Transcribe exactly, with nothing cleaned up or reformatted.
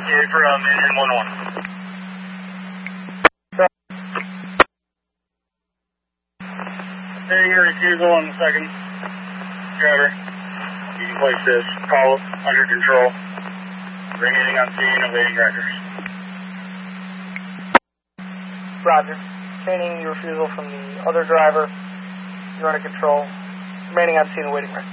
Okay, from Indian one one. Hey, your refusal on the second driver. You can place this call under control. Remaining on scene, awaiting records. Roger. Obtaining your refusal from the other driver. You're under control. Remaining on scene, awaiting records.